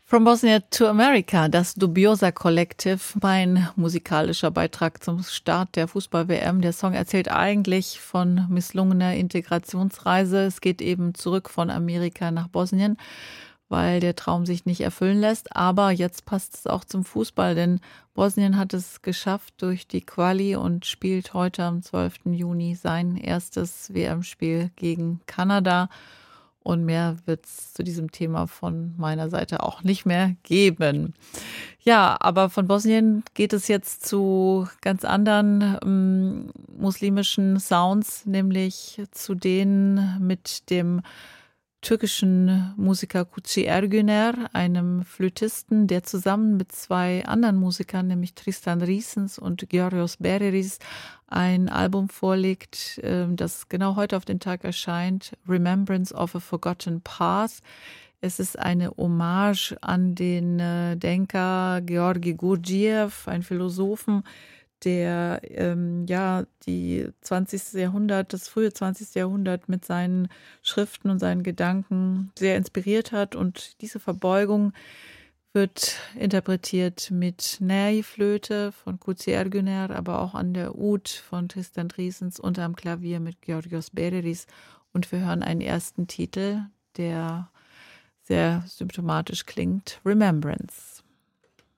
From Bosnia to America, das Dubiosa Collective, mein musikalischer Beitrag zum Start der Fußball-WM. Der Song erzählt eigentlich von misslungener Integrationsreise. Es geht eben zurück von Amerika nach Bosnien, weil der Traum sich nicht erfüllen lässt. Aber jetzt passt es auch zum Fußball, denn Bosnien hat es geschafft durch die Quali und spielt heute am 12. Juni sein erstes WM-Spiel gegen Kanada. Und mehr wird es zu diesem Thema von meiner Seite auch nicht mehr geben. Ja, aber von Bosnien geht es jetzt zu ganz anderen muslimischen Sounds, nämlich zu denen mit dem türkischen Musiker Kuci Ergüner, einem Flötisten, der zusammen mit zwei anderen Musikern, nämlich Tristan Riesens und Georgios Bereris, ein Album vorlegt, das genau heute auf den Tag erscheint, Remembrance of a Forgotten Past. Es ist eine Hommage an den Denker Georgi Gurdjieff, einen Philosophen, der die 20. Jahrhundert, das frühe 20. Jahrhundert mit seinen Schriften und seinen Gedanken sehr inspiriert hat. Und diese Verbeugung wird interpretiert mit Ney-Flöte von Kuci Ergüner, aber auch an der Ud von Tristan Riesens und am Klavier mit Georgios Bereris. Und wir hören einen ersten Titel, der sehr symptomatisch klingt, Remembrance.